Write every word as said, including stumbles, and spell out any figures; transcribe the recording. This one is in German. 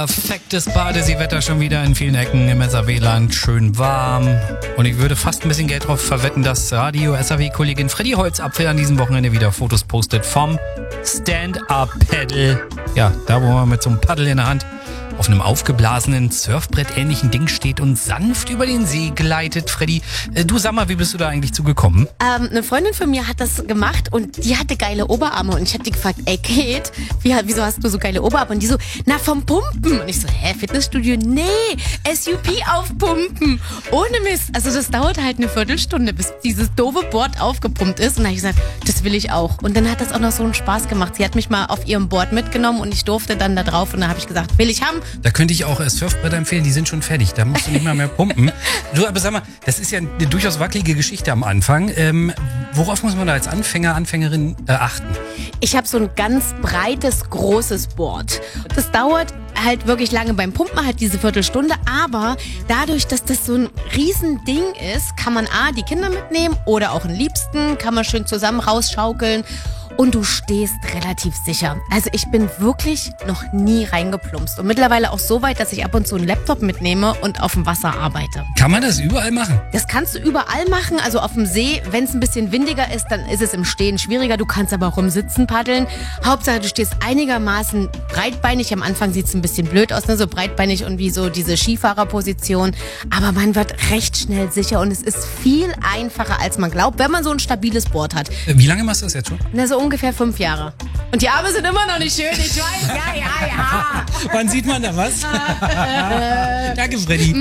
Perfektes Badeseewetter schon wieder in vielen Ecken im S A W-Land. Schön warm. Und ich würde fast ein bisschen Geld drauf verwetten, dass Radio-S A W-Kollegin Freddy Holzapfel an diesem Wochenende wieder Fotos postet vom Stand-Up-Paddle. Ja, da wo man mit so einem Paddel in der Hand auf einem aufgeblasenen Surfbrett-ähnlichen Ding steht und sanft über den See gleitet. Freddy, äh, du sag mal, wie bist du da eigentlich zugekommen? Ähm, eine Freundin von mir hat das gemacht und die hatte geile Oberarme und ich hab die gefragt, ey Kate, wie, wieso hast du so geile Oberarme? Und die so, na vom Pumpen. Und ich so, hä, Fitnessstudio? Nee, S U P aufpumpen. Ohne Mist. Also das dauert halt eine Viertelstunde, bis dieses doofe Board aufgepumpt ist. Und dann hab ich gesagt, das will ich auch. Und dann hat das auch noch so einen Spaß gemacht. Sie hat mich mal auf ihrem Board mitgenommen und ich durfte dann da drauf und dann habe ich gesagt, will ich haben. Da könnte ich auch äh, Surfbretter empfehlen, die sind schon fertig. Da musst du nicht mal mehr pumpen. Du, aber sag mal, das ist ja eine durchaus wackelige Geschichte am Anfang. Ähm, worauf muss man da als Anfänger, Anfängerin äh, achten? Ich habe so ein ganz breites, großes Board. Das dauert halt wirklich lange beim Pumpen, halt diese Viertelstunde. Aber dadurch, dass das so ein Riesending ist, kann man A, die Kinder mitnehmen oder auch einen Liebsten, kann man schön zusammen rausschaukeln. Und du stehst relativ sicher. Also ich bin wirklich noch nie reingeplumpst. Und mittlerweile auch so weit, dass ich ab und zu einen Laptop mitnehme und auf dem Wasser arbeite. Kann man das überall machen? Das kannst du überall machen. Also auf dem See, wenn es ein bisschen windiger ist, dann ist es im Stehen schwieriger. Du kannst aber auch im Sitzen paddeln. Hauptsache, du stehst einigermaßen breitbeinig. Am Anfang sieht es ein bisschen blöd aus, ne? So breitbeinig und wie so diese Skifahrerposition. Aber man wird recht schnell sicher und es ist viel einfacher, als man glaubt, wenn man so ein stabiles Board hat. Äh, wie lange machst du das jetzt schon? Na, so ungefähr fünf Jahre. Und die Arme sind immer noch nicht schön, ich weiß. Ja, ja, ja. Wann sieht man da was? Danke, Freddy.